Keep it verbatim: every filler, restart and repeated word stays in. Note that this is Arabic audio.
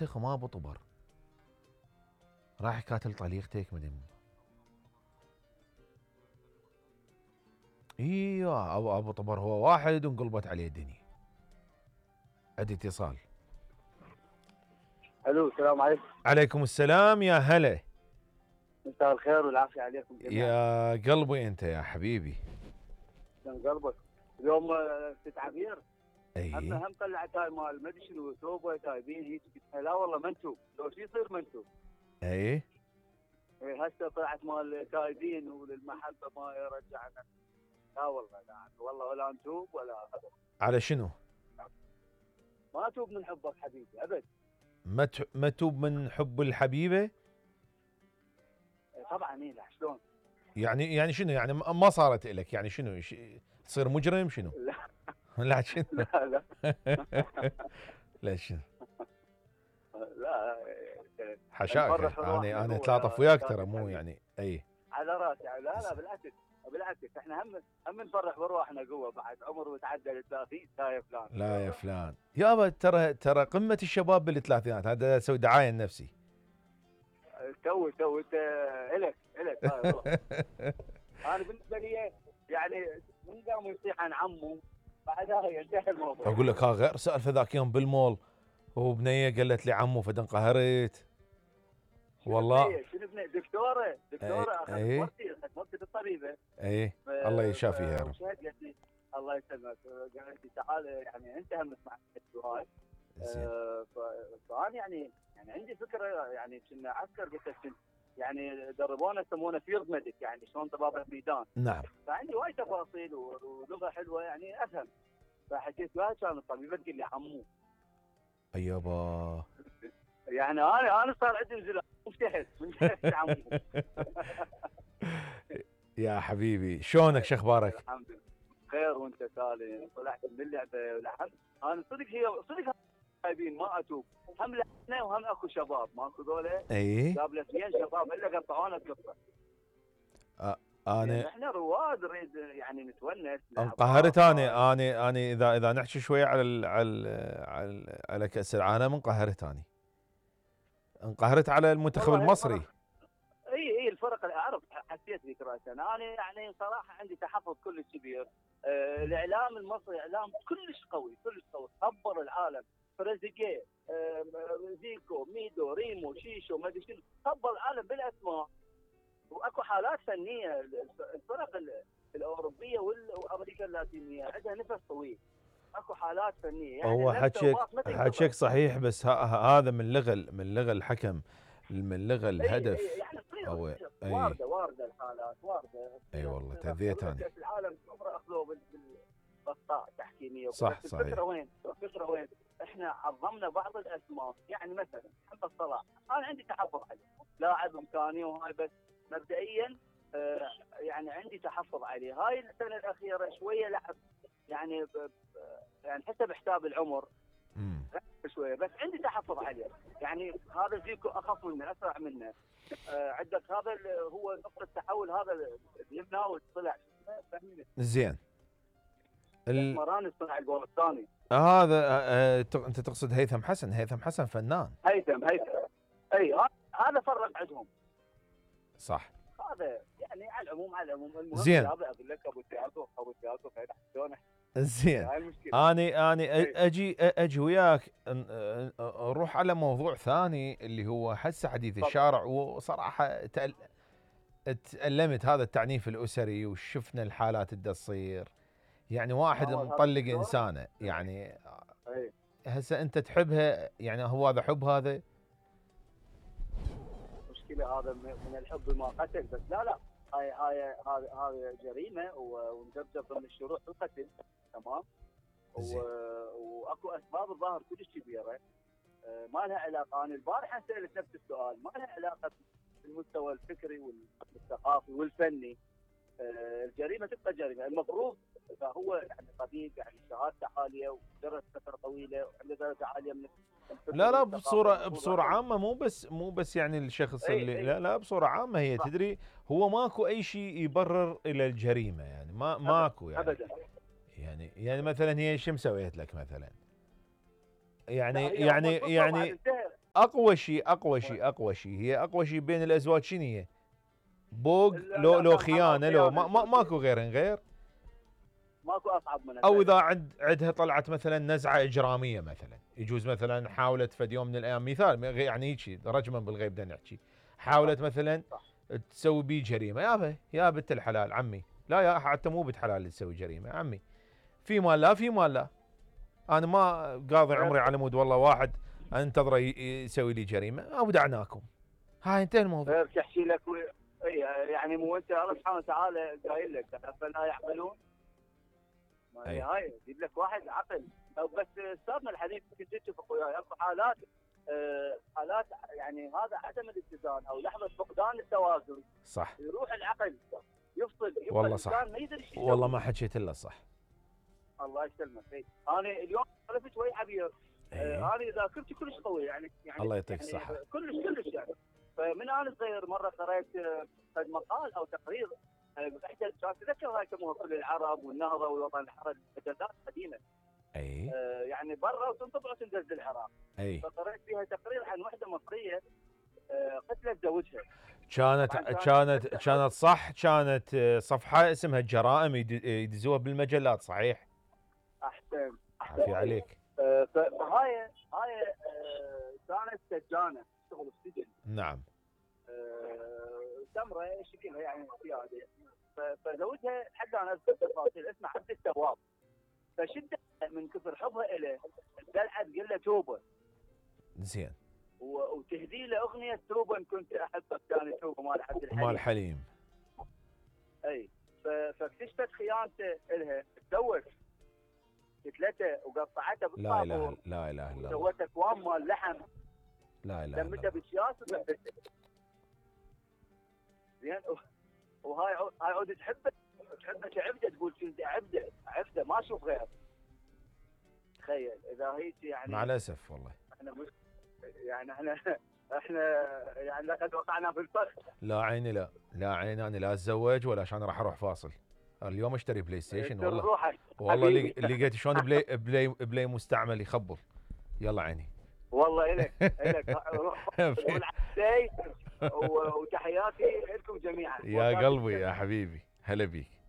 طبختك وما ابو طبر، راح كاتل طليقتك من ايوه ابو ابو طبر هو واحد وانقلبت عليه الدنيا. عندي اتصال. الو السلام عليكم. عليكم السلام يا هلا. مساء الخير والعافيه عليكم جميعا. يا قلبي انت يا حبيبي. من قلبك. اليوم ست عبير. اي هم هم طلعت هاي مال ما ادري شنو توبه تايبين هيك. لا والله منتوب، لو شو يصير منتوب. اي إيه هسه طلعت مال تايبين وللمحبه ما يرجعنا. لا والله لا والله ولا نتوب ولا هذا. على شنو؟ ما اتوب من حبك حبيبي ابد. ما ما توب من حب الحبيبه؟ إيه طبعا ايه لا شلون؟ يعني يعني شنو يعني ما صارت لك يعني شنو تصير مجرم شنو؟ لا لا شنو؟ لا لا لا شنو؟ لا حشاك انا انا اتلاطف وياك ترى مو يعني اي على راسي. لا لا بالعكس بالعكس احنا هم هم نفرح بروحنا قوه بعد عمر وتعدى ال ثلاثين. لا يا فلان لا يا فلان يابا ترى ترى قمه الشباب بالثلاثينات. هذا اسوي دعايه لنفسي. تو تو انت الك الك انا بالنسبه لي يعني من قام يصيح عن عمه بعدها ينتهي الموضوع. اقول لك ها غير سالفه ذاك يوم بالمول وبنيه قالت لي عمو فدنقهرت والله. شنو بنيه؟ دكتوره دكتوره اخذت ايه مرتي اخذت مرتي بالطبيبه. ايه الله يشافيها يا رب. الله يسلمك. قالت لي تعال يعني انت هم تسمع هاي. فانا يعني يعني عندي فكره يعني كنا عسكر قلت يعني دربونا يسمونه فيلد ميديك يعني شلون طبابه ميدان. نعم. فعندي وايد تفاصيل ولغه حلوه يعني افهم. فحكيت وياها كان الطبيبه تقول لي عمو. ايابا يعني انا انا صار عندي انزلاق مفتحت مفتحت عمو. يا حبيبي شلونك شو اخبارك؟ الحمد لله خير وانت سالم. طلعت من اللعبه ولحد انا صدق هي صدق جايبين ما اتوب. هم لحنا وهم اكو شباب ماكو ذولا. اي جاب لي اثنين شباب الا قطعونا القصه. أه انا يعني احنا رواد نريد يعني نتونس. انقهرت انا انا انا اذا اذا نحكي شويه على ال على ال على, ال على كاس العالم انقهرت انا. انقهرت على المنتخب المصري. اي اي الفرق اللي اعرف حسيت ذيك راسا. انا يعني صراحه عندي تحفظ كلش كبير. آه الاعلام المصري اعلام كلش قوي كلش قوي. خبر العالم تريزيجيه آه زيكو ميدو ريمو شيشو ما ادري شنو. خبر العالم بالاسماء. واكو حالات فنيه. الفرق الاوروبيه والامريكا اللاتينيه عندها نفس طويل. اكو حالات فنيه يعني هو حكيك حكيك صحيح بس هذا من لغه من لغه الحكم من لغه الهدف. أي يعني أو أي وارده وارده الحالات وارده. اي والله تذيت انا. كاس العالم عمره اخذوه بالاخطاء التحكيميه. صح صحيح. الفكره وين؟ الفكره وين؟ احنا عظمنا بعض الاسماء يعني مثلا محمد صلاح انا عندي تحفظ عليه لاعب امكاني وهاي بس مبدئيا آه يعني عندي تحفظ عليه. هاي السنه الاخيره شويه لعب يعني يعني حسب حساب العمر امم شويه بس عندي تحفظ عليه. يعني هذا زيكو اخف منه اسرع منه. آه عندك هذا هو نقطه التحول هذا اليمناوي طلع زين. مران صنع الجول الثاني هذا آه انت تقصد هيثم حسن. هيثم حسن فنان. هيثم هيثم اي هذا فرق عندهم. صح. هذا يعني على العموم على العموم المهم زين. اقول لك ابو تياجو ابو تياجو شلون زين. اني اني اجي اجي وياك نروح على موضوع ثاني اللي هو هسه حديث الشارع. وصراحه تألمت هذا التعنيف الاسري وشفنا الحالات اللي تصير. يعني واحد مطلق انسانه يعني هسه انت تحبها يعني هو هذا حب هذا؟ مشكله هذا من الحب ما قتل بس لا لا هاي هاي هاي هاي جريمه ومجرد ضمن الشروع القتل تمام. واكو اسباب الظاهر كلش كبيره ما لها علاقه. انا البارحه سالت نفس السؤال ما لها علاقه بالمستوى الفكري والثقافي والفني. الجريمه تبقى جريمه. المفروض اذا هو يعني طبيب يعني شهادته عاليه ودرس فتره طويله وعنده درجه عاليه من لا لا بصوره بصوره عامه مو بس مو بس يعني الشخص أي اللي أي لا لا بصوره عامه هي صح. تدري هو ماكو اي شيء يبرر الى الجريمه يعني ما ماكو يعني ابدا يعني يعني مثلا هي شو مسويت لك مثلا يعني لا، هي يعني هم يعني اقوى شيء اقوى شيء اقوى شيء هي اقوى شيء بين الازواج شنو هي؟ بوق لو لو خيانه لو ما ما ماكو غير غير ماكو اصعب من او اذا عند عندها طلعت مثلا نزعه اجراميه مثلا، يجوز مثلا حاولت فد يوم من الايام، مثال يعني هيك رجما بالغيب بدنا نحكي، حاولت مثلا تسوي بي جريمه، يابا يا بنت الحلال عمي، لا يا حتى مو بنت حلال اللي تسوي جريمه عمي، في مال لا في مال لا، انا ما قاضي عمري على مود والله واحد انتظره يسوي لي جريمه او دعناكم، هاي انتهى الموضوع. غير تحكي لك و... يعني مو انت الله سبحانه وتعالى قايل لك فلا يعقلون؟ أي. هاي يجيب لك واحد عقل. بس استاذنا الحديث كنت تتفق وياي اكو حالات آه حالات يعني هذا عدم الاتزان او لحظه فقدان التوازن، صح، يروح العقل يفصل، والله صح، ما يدري شو والله ما حكيت الا صح. الله يسلمك. انا اليوم عرفت شوي عبير، آه انا ذاكرتي كلش قويه يعني يعني الله يعطيك يعني الصحه. كلش كلش يعني. فمن انا صغير مره قريت آه مقال او تقرير احدى تذكر هاي يسموها كل العرب والنهضه والوطن الحر، مجلات قديمه. اي آه يعني برا وتنطبع وتندز للعراق. اي فقريت فيها تقرير عن وحده مصريه آه قتلت زوجها. كانت كانت كانت صح، كانت صفحه اسمها الجرائم يدزوها بالمجلات صحيح؟ احسن عافية عليك. آه فهاي هاي آه كانت سجانه تشتغل في سجن. نعم. آه سمره شكلها يعني سياده، فزوجها حتى انا اذكر تفاصيل اسمه عبد التواب، فشده من كثر حبها له دلعت تقول له توبه. زين. وتهدي له اغنيه توبه ان كنت احبك، كان توبه مال عبد الحليم. مال حليم. اي فاكتشفت خيانته لها، تزوج قتلته وقطعته بالطابور. لا اله لا اله الا الله. سوت اكوام مال لحم. لا اله الا الله. لمته بالشياس وذبحته. زين وهاي هاي عود تحبه تحبه كعبده، تقول كنت عبده عبده ما اشوف غير. تخيل اذا هيك يعني. مع الاسف والله. احنا مش يعني احنا احنا يعني لقد وقعنا في الفخ. لا عيني لا لا عيني انا لا اتزوج ولا عشان راح اروح فاصل. اليوم اشتري بلاي ستيشن والله. والله لقيت شلون بلاي بلاي بلاي مستعمل يخبل. يلا عيني. والله الك الك وتحياتي لكم جميعا. يا قلبي يا حبيبي هلا بيك.